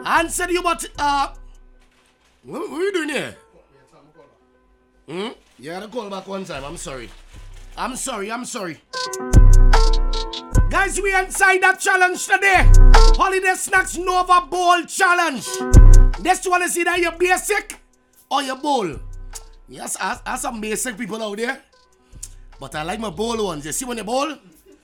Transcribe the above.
Answer you, but what are you doing here? You gotta call back one time. I'm sorry. I'm sorry. Guys, we inside that challenge today. Holiday Snacks Nova Bowl Challenge. This one is either your basic or your bowl. Yes, I some basic people out there. But I like my bowl ones. You see when you bowl?